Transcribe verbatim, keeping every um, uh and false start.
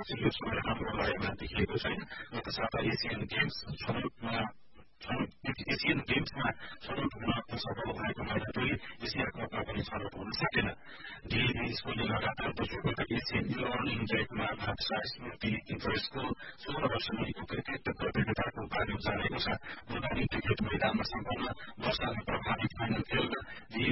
चाहिँ यो समय राम्रो लयमा देखिएको छैन। त्यसर्थ एसियन गेम्स छनौटमा एसियन गेम्समा छनौट हुन असफल भएको महिला टोली एसिया कपमा पनि छनौट हुन सकेन। डिएभी स्कुलले लगातार दोस्रो पटक एसियन लर्निङ गेटमा भाषा स्मृति इन्टर स्कुल सोह्र वर्ष मुनिको क्रिकेट प्रतियोगिताको उपाधि जानेको छ। बुधबार क्रिकेट मैदानमा सम्पन्न वर्षाले प्रभावित फाइनल खेलमा